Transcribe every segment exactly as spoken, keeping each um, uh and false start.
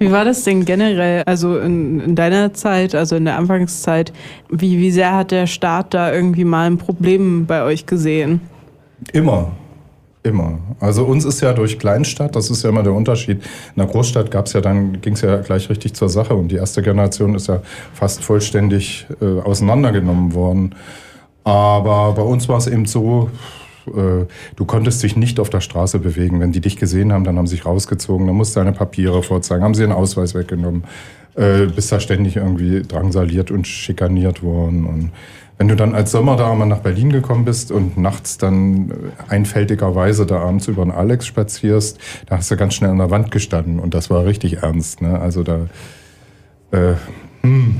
Wie war das denn generell, also in, in deiner Zeit, also in der Anfangszeit, wie, wie sehr hat der Staat da irgendwie mal ein Problem bei euch gesehen? Immer. Immer. Also uns ist ja durch Kleinstadt, das ist ja immer der Unterschied. In der Großstadt gab's ja dann, ging's ja gleich richtig zur Sache und die erste Generation ist ja fast vollständig äh, auseinandergenommen worden. Aber bei uns war es eben so, äh, du konntest dich nicht auf der Straße bewegen. Wenn die dich gesehen haben, dann haben sie sich rausgezogen, dann musst du deine Papiere vorzeigen, haben sie den Ausweis weggenommen, äh, bist da ständig irgendwie drangsaliert und schikaniert worden. Und wenn du dann als Sommerdame nach Berlin gekommen bist und nachts dann einfältigerweise da abends über den Alex spazierst, da hast du ganz schnell an der Wand gestanden und das war richtig ernst. Ne? Also da, äh, hm,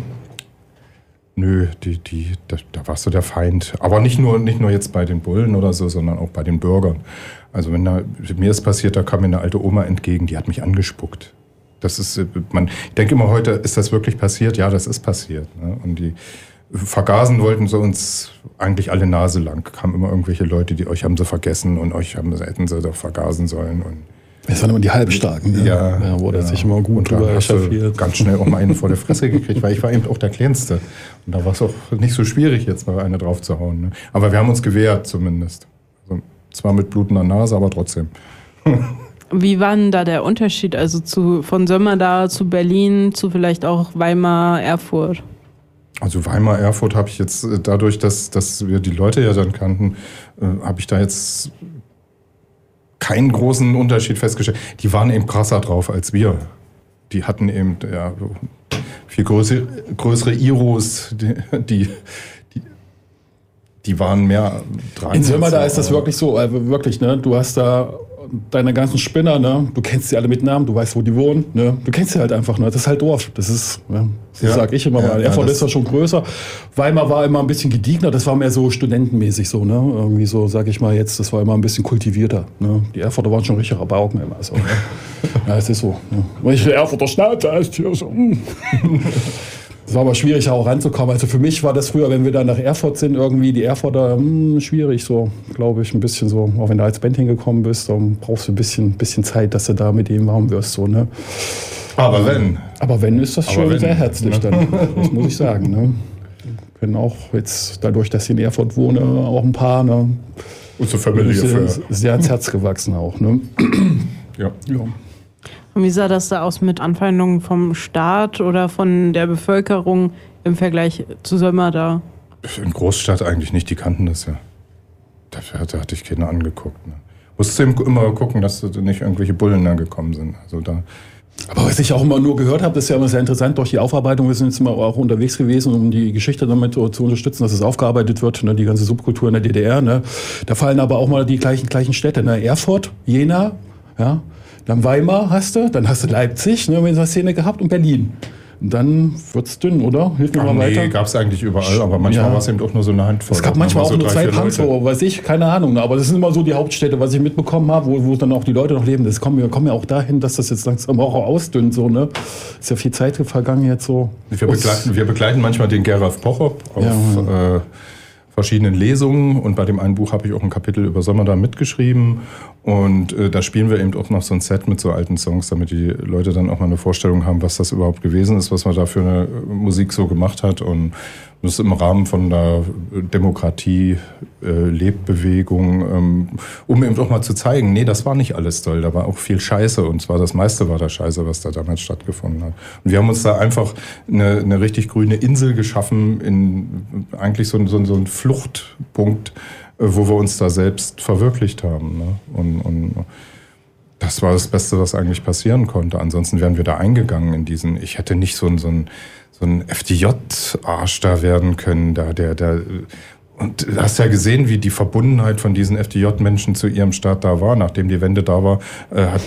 nö, die, die, da, da warst du der Feind. Aber nicht nur, nicht nur jetzt bei den Bullen oder so, sondern auch bei den Bürgern. Also wenn da, mir ist passiert, da kam mir eine alte Oma entgegen, die hat mich angespuckt. Das ist, man, ich denke immer heute, ist das wirklich passiert? Ja, das ist passiert. Ne? Und die vergasen wollten sie uns eigentlich alle Nase lang. Kamen immer irgendwelche Leute, die euch haben sie vergessen und euch haben, hätten sie doch vergasen sollen. Und das waren immer die Halbstarken, ne? Ja, ja, wo das ja. sich immer gut und drüber dann hast du echauffiert. ganz schnell auch mal eine vor der Fresse gekriegt, weil ich war eben auch der Kleinste. Und da war es auch nicht so schwierig, jetzt mal eine drauf zu hauen. Ne? Aber wir haben uns gewehrt zumindest. Also, zwar mit blutender Nase, aber trotzdem. Wie war denn da der Unterschied, also zu, von Sömmerda zu Berlin, zu vielleicht auch Weimar, Erfurt? Also Weimar, Erfurt habe ich jetzt dadurch, dass, dass wir die Leute ja dann kannten, äh, habe ich da jetzt keinen großen Unterschied festgestellt. Die waren eben krasser drauf als wir. Die hatten eben ja, viel größere, größere Iros, die, die, die, die waren mehr dran. In Sömmerda ist das wirklich so, also wirklich, ne? Du hast da deine ganzen Spinner, ne? Du kennst sie alle mit Namen, du weißt, wo die wohnen, ne? Du kennst sie halt einfach, ne? Das ist halt Dorf. Das ist, ja, das ja. sag ich immer mal. Ja, Erfurt ja, ist ja schon größer. Weimar war immer ein bisschen gediegener, das war mehr so studentenmäßig so, ne? Irgendwie so, sag ich mal jetzt, das war immer ein bisschen kultivierter, ne? Die Erfurter waren schon richtige Rabauken immer so, ne? Ja, es ist so. Ne? Wenn ich Erfurter Schnauze ist hier so. Es war aber schwierig, auch ranzukommen. Also für mich war das früher, wenn wir dann nach Erfurt sind, irgendwie die Erfurter mh, schwierig, so, glaube ich, ein bisschen so. Auch wenn du als Band hingekommen bist, dann brauchst du ein bisschen, bisschen Zeit, dass du da mit dem warm wirst, so, ne? Aber wenn. Aber wenn, ist das Aber schon wenn, sehr herzlich ne? dann, das muss ich sagen, ne? Können auch jetzt, dadurch, dass ich in Erfurt wohne, auch ein paar, ne? Und zur Familie für. Sehr ans Herz gewachsen auch, ne? Ja. Ja. Und wie sah das da aus mit Anfeindungen vom Staat oder von der Bevölkerung im Vergleich zu Sömmerda? In Großstadt eigentlich nicht, die kannten das ja. Dafür hatte, hatte ich keiner angeguckt. Ne? Musst du immer gucken, dass nicht irgendwelche Bullen da gekommen sind. Also da. Aber was ich auch immer nur gehört habe, das ist ja immer sehr interessant durch die Aufarbeitung. Wir sind jetzt immer auch unterwegs gewesen, um die Geschichte damit zu unterstützen, dass es aufgearbeitet wird, ne, die ganze Subkultur in der D D R. Ne. Da fallen aber auch mal die gleichen, gleichen Städte. Ne. Erfurt, Jena, ja. Dann Weimar hast du, dann hast du Leipzig, ne, in der Szene gehabt und Berlin. Und dann wird's dünn, oder? Hilf mir Ach mal nee, weiter. Gab es eigentlich überall, aber manchmal Ja. war es eben auch nur so eine Handvoll. Es gab manchmal auch so nur drei, zwei vier Punks, Leute. wo, weiß ich, keine Ahnung. Aber das sind immer so die Hauptstädte, was ich mitbekommen habe, wo, wo dann auch die Leute noch leben. Das kommen wir kommen ja auch dahin, dass das jetzt langsam auch ausdünnt. So, ne? Ist ja viel Zeit vergangen jetzt so. Wir begleiten, wir begleiten manchmal den Gerolf Pocher auf Ja. äh, verschiedenen Lesungen und bei dem einen Buch habe ich auch ein Kapitel über Sömmerda mitgeschrieben und äh, da spielen wir eben auch noch so ein Set mit so alten Songs, damit die Leute dann auch mal eine Vorstellung haben, was das überhaupt gewesen ist, was man da für eine Musik so gemacht hat und das ist im Rahmen von der Demokratie, äh, Lebbewegung, ähm, um eben auch mal zu zeigen, nee, das war nicht alles toll, da war auch viel Scheiße und zwar das meiste war da Scheiße, was da damals stattgefunden hat. Und wir haben uns da einfach eine, eine richtig grüne Insel geschaffen, in eigentlich so, so, so ein Fluchtpunkt, wo wir uns da selbst verwirklicht haben. Ne? Und, und das war das Beste, was eigentlich passieren konnte. Ansonsten wären wir da eingegangen in diesen, ich hätte nicht so ein, so ein so ein F D J-Arsch da werden können, da der, der, und du hast ja gesehen, wie die Verbundenheit von diesen F D J-Menschen zu ihrem Staat da war. Nachdem die Wende da war, äh, hat,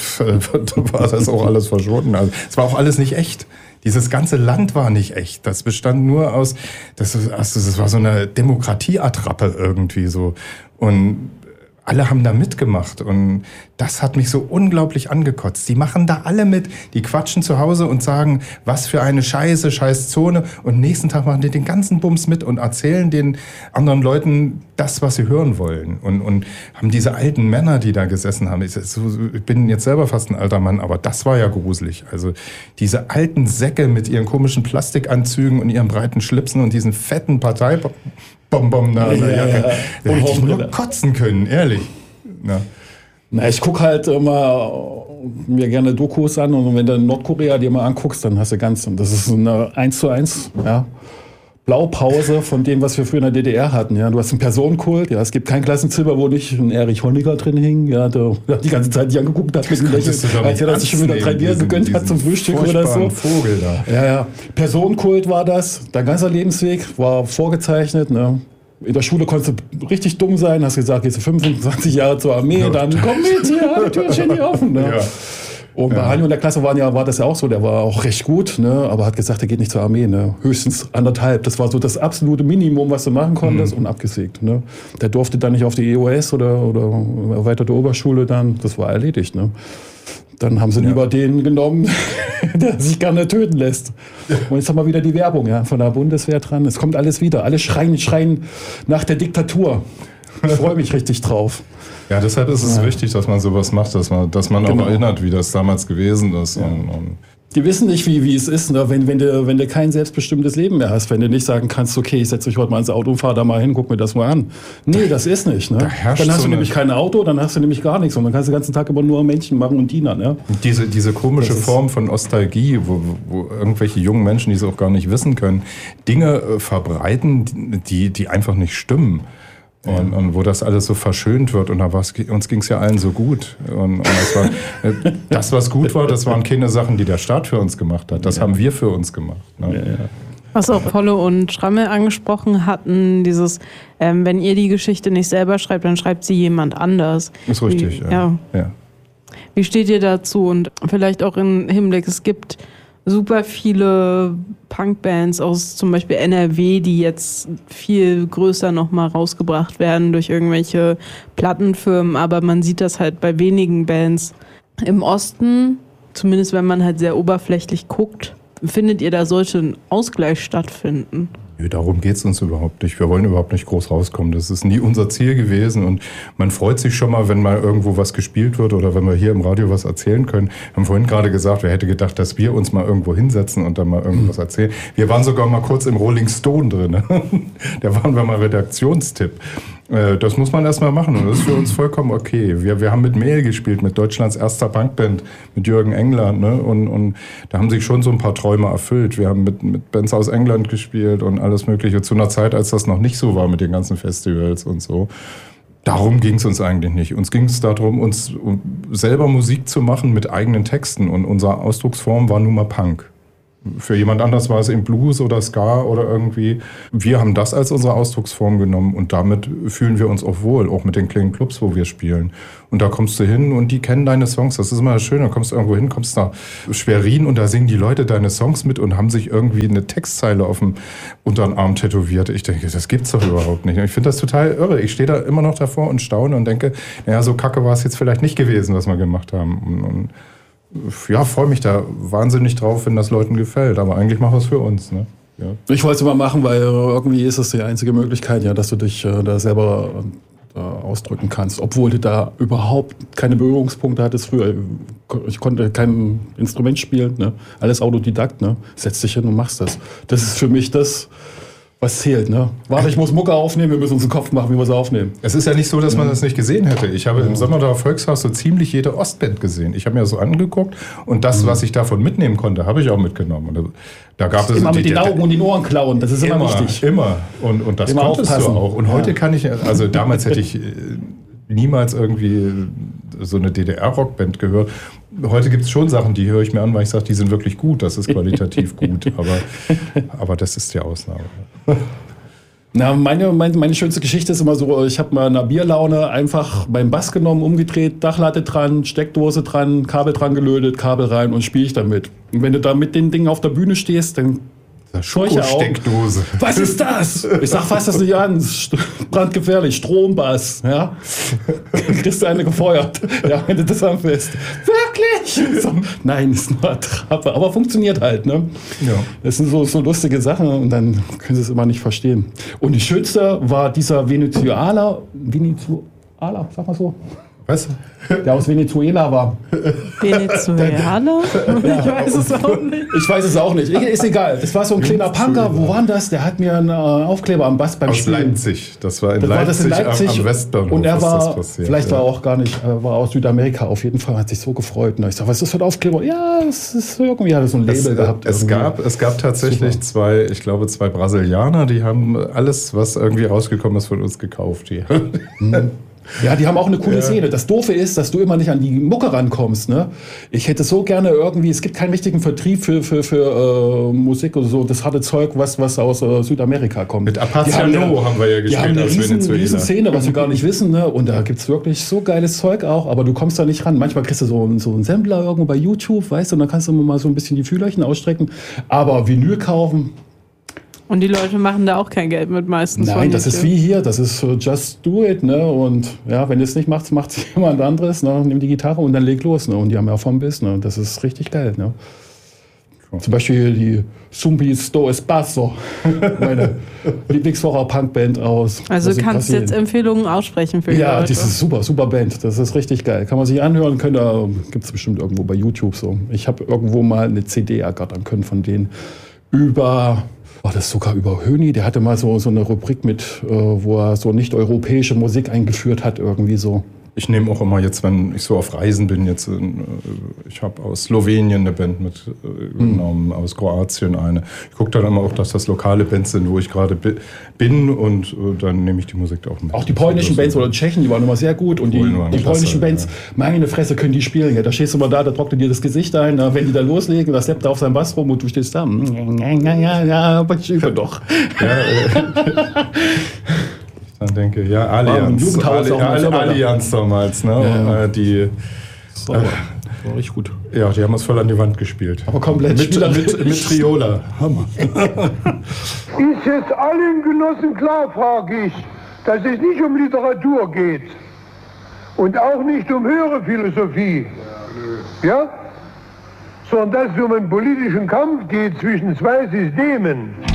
äh, war das auch alles verschwunden. Also, es war auch alles nicht echt. Dieses ganze Land war nicht echt. Das bestand nur aus, das, das war so eine Demokratieattrappe irgendwie so. Und alle haben da mitgemacht und das hat mich so unglaublich angekotzt. Die machen da alle mit, die quatschen zu Hause und sagen, was für eine Scheiße, scheiß Zone und nächsten Tag machen die den ganzen Bums mit und erzählen den anderen Leuten das, was sie hören wollen und, und haben diese alten Männer, die da gesessen haben. Ich, ich bin jetzt selber fast ein alter Mann, aber das war ja gruselig. Also diese alten Säcke mit ihren komischen Plastikanzügen und ihren breiten Schlipsen und diesen fetten Parteibonbon da an der Jacke. Ja, ja. Da hätte ich nur kotzen können, ehrlich. Ja. Na, ich gucke halt immer mir gerne Dokus an und wenn du Nordkorea dir mal anguckst, dann hast du ganz, und das ist eine eins zu eins, ja, Blaupause von dem, was wir früher in der D D R hatten. Ja. Du hast einen Personenkult, ja, es gibt kein Klassenzimmer, wo nicht ein Erich Honecker drin hing, ja, der, der die ganze Zeit nicht angeguckt hat, mit dem Lächeln, als er sich schon wieder drei Bier gegönnt hat zum Frühstück oder so. Vogel da. Ja, ja. Personenkult war das, dein ganzer Lebensweg war vorgezeichnet, ne? In der Schule konntest du richtig dumm sein, hast gesagt, gehst du fünfundzwanzig Jahre zur Armee, ja, dann komm mit, hier, die Türchen hier offen. Ne? Ja. Und bei ja. Hanjo in der Klasse waren ja, war das ja auch so, der war auch recht gut, ne? Aber hat gesagt, er geht nicht zur Armee, ne? Höchstens anderthalb. Das war so das absolute Minimum, was du machen konntest, mhm. und abgesägt. Ne? Der durfte dann nicht auf die E O S oder, oder erweiterte Oberschule dann, das war erledigt. Ne? Dann haben sie ja. lieber den genommen, der sich gerne töten lässt. Und jetzt haben wir wieder die Werbung, ja, von der Bundeswehr dran. Es kommt alles wieder. Alle schreien, schreien nach der Diktatur. Ich freue mich richtig drauf. Ja, deshalb ist es ja. wichtig, dass man sowas macht, dass man, dass man genau. auch erinnert, wie das damals gewesen ist. Ja. Und, und die wissen nicht, wie, wie es ist, ne? wenn, wenn, du, wenn du kein selbstbestimmtes Leben mehr hast. Wenn du nicht sagen kannst, okay, ich setze mich heute mal ins Auto und fahre da mal hin, guck mir das mal an. Nee, das ist nicht. Ne? Da dann hast so du nämlich kein Auto, dann hast du nämlich gar nichts. Und dann kannst du den ganzen Tag immer nur Männchen machen und Diener. Ne? Diese, diese komische Form von Nostalgie, wo, wo irgendwelche jungen Menschen, die es auch gar nicht wissen können, Dinge äh, verbreiten, die, die einfach nicht stimmen. Und, und wo das alles so verschönt wird und da war's, uns ging es ja allen so gut. Und, und das, war, das, was gut war, das waren keine Sachen, die der Staat für uns gemacht hat. Das ja. haben wir für uns gemacht. Ne? Ja, ja. Was auch Polle und Schrammel angesprochen hatten, dieses, ähm, wenn ihr die Geschichte nicht selber schreibt, dann schreibt sie jemand anders. Ist richtig, Wie, ja. ja. ja. Wie steht ihr dazu? Und vielleicht auch im Hinblick, es gibt super viele Punkbands aus zum Beispiel N R W, die jetzt viel größer nochmal rausgebracht werden durch irgendwelche Plattenfirmen, aber man sieht das halt bei wenigen Bands. Im Osten, zumindest wenn man halt sehr oberflächlich guckt, findet ihr, da sollte ein Ausgleich stattfinden? Darum geht es uns überhaupt nicht. Wir wollen überhaupt nicht groß rauskommen. Das ist nie unser Ziel gewesen. Und man freut sich schon mal, wenn mal irgendwo was gespielt wird oder wenn wir hier im Radio was erzählen können. Wir haben vorhin gerade gesagt, wer hätte gedacht, dass wir uns mal irgendwo hinsetzen und dann mal irgendwas erzählen. Wir waren sogar mal kurz im Rolling Stone drin. Da waren wir mal Redaktionstipp. Das muss man erstmal machen und das ist für uns vollkommen okay. Wir, wir haben mit Mehl gespielt, mit Deutschlands erster Punkband, mit Jürgen England. Ne? Und, und da haben sich schon so ein paar Träume erfüllt. Wir haben mit, mit Bands aus England gespielt und alles Mögliche. Zu einer Zeit, als das noch nicht so war mit den ganzen Festivals und so. Darum ging es uns eigentlich nicht. Uns ging es darum, uns selber Musik zu machen mit eigenen Texten. Und unsere Ausdrucksform war nun mal Punk. Für jemand anders war es eben Blues oder Ska oder irgendwie. Wir haben das als unsere Ausdrucksform genommen und damit fühlen wir uns auch wohl, auch mit den kleinen Clubs, wo wir spielen. Und da kommst du hin und die kennen deine Songs. Das ist immer schön. Da kommst du irgendwo hin, kommst nach Schwerin und da singen die Leute deine Songs mit und haben sich irgendwie eine Textzeile auf dem unteren Arm tätowiert. Ich denke, das gibt's doch überhaupt nicht. Ich finde das total irre. Ich stehe da immer noch davor und staune und denke, naja, so kacke war es jetzt vielleicht nicht gewesen, was wir gemacht haben. Und, und ja, freue mich da wahnsinnig drauf, wenn das Leuten gefällt. Aber eigentlich machen wir es für uns. Ne? Ja. Ich wollte es immer machen, weil irgendwie ist es die einzige Möglichkeit, ja, dass du dich äh, da selber äh, ausdrücken kannst. Obwohl du da überhaupt keine Berührungspunkte hattest früher. Ich konnte kein Instrument spielen. Ne? Alles Autodidakt. Ne? Setz dich hin und machst das. Das ist für mich das, was zählt. Ne? Warte, ich muss Mucke aufnehmen, wir müssen uns einen Kopf machen, wie wir sie aufnehmen. Es ist ja nicht so, dass man das nicht gesehen hätte. Ich habe ja. im Sommerdorfer Volkshaus so ziemlich jede Ostband gesehen. Ich habe mir das so angeguckt und das, mhm. was ich davon mitnehmen konnte, habe ich auch mitgenommen. Und da gab es immer die, mit den Augen und den Ohren klauen, das ist immer, immer wichtig. Immer. Und, und das immer konntest aufpassen. du auch. Und heute ja. kann ich, also damals hätte ich niemals irgendwie so eine D D R-Rockband gehört. Heute gibt es schon Sachen, die höre ich mir an, weil ich sage, die sind wirklich gut, das ist qualitativ gut, aber, aber das ist die Ausnahme. Na, meine, meine, meine schönste Geschichte ist immer so, ich habe mal in einer Bierlaune einfach meinen Bass genommen, umgedreht, Dachlatte dran, Steckdose dran, Kabel dran gelötet, Kabel rein und spiele ich damit. Und wenn du da mit den Dingen auf der Bühne stehst, dann Schokosteckdose. Was ist das? Ich sag, fass das nicht an. Brandgefährlich. Strombass. Ja? Kriegst du eine gefeuert, ja, wenn du das anfährst. Wirklich? So, nein, ist nur Attrappe. Aber funktioniert halt. Ne? Ja. Das sind so, so lustige Sachen und dann können sie es immer nicht verstehen. Und die schönste war dieser Venezuela. Venezuela, sag mal so. Was? Der aus Venezuela war. Venezuela? Ich weiß es auch nicht. Ich weiß es auch nicht. Ist egal. Das war so ein kleiner Punker. Wo war denn das? Der hat mir einen Aufkleber am Bass beim aus Spielen. Leipzig. Das war in das Leipzig, war das in Leipzig am, am Westbahnhof. Und er war, passiert, vielleicht ja. war er auch gar nicht, er war aus Südamerika. Auf jeden Fall hat sich so gefreut. Und ich sag, was ist das für ein Aufkleber? Ja, es ist irgendwie, hat er so ein Label es, gehabt. Es gab, es gab tatsächlich Super. zwei, ich glaube, zwei Brasilianer, die haben alles, was irgendwie rausgekommen ist, von uns gekauft hier. Mhm. Ja, die haben auch eine coole ja. Szene. Das Doofe ist, dass du immer nicht an die Mucke rankommst. Ne? Ich hätte so gerne irgendwie, es gibt keinen richtigen Vertrieb für, für, für äh, Musik oder so, das harte Zeug, was, was aus äh, Südamerika kommt. Mit Apache No haben wir ja gespielt. Die haben eine aus riesen, Venezuela. riesen Szene, was wir gar nicht wissen. Ne? Und da gibt es wirklich so geiles Zeug auch, aber du kommst da nicht ran. Manchmal kriegst du so, so einen Sampler irgendwo bei YouTube, weißt du, und dann kannst du mal so ein bisschen die Fühlerchen ausstrecken. Aber Vinyl kaufen... Und die Leute machen da auch kein Geld mit meistens. Nein, das ist wie hier, das ist uh, just do it, ne? Und ja, wenn du es nicht machst, macht es jemand anderes, ne? Nimm die Gitarre und dann leg los, ne? Und die haben ja vom Biss, ne? Und das ist richtig geil, ne? Cool. Zum Beispiel die Zumbis do Espacio, meine Lieblingsvorher-Punkband aus. Also du kannst jetzt Empfehlungen aussprechen für die Ja, Leute. das ist super, super Band. Das ist richtig geil. Kann man sich anhören, können da, gibt es bestimmt irgendwo bei YouTube so. Ich habe irgendwo mal eine C D ergattern können von denen über... War das sogar über Höni? Der hatte mal so, so eine Rubrik mit, äh, wo er so nicht-europäische Musik eingeführt hat, irgendwie so. Ich nehme auch immer jetzt, wenn ich so auf Reisen bin, jetzt in, ich habe aus Slowenien eine Band mitgenommen, mhm. aus Kroatien eine. Ich gucke dann immer auch, dass das lokale Bands sind, wo ich gerade bin und dann nehme ich die Musik auch mit. Auch die polnischen Bands oder Tschechen, die waren immer sehr gut und die, die polnischen Bands, ja. Meine Fresse, können die spielen. Ja, da stehst du mal da, da trocknet dir das Gesicht ein, na, wenn die da loslegen, da steppt er auf seinen Bass rum und du stehst da. Ja, ja, ja, aber ich übe doch. Ja, äh. Dann denke ja, Allianz, Ali, Ali, Allianz damals, ne? Ja, ja. Die, so, äh, war richtig gut. Ja, die haben uns voll an die Wand gespielt. Aber komplett mit, mit, mit Triola. Hammer. Ist jetzt allen Genossen klar, frage ich, dass es nicht um Literatur geht und auch nicht um höhere Philosophie, ja, ja? Sondern dass es um einen politischen Kampf geht zwischen zwei Systemen.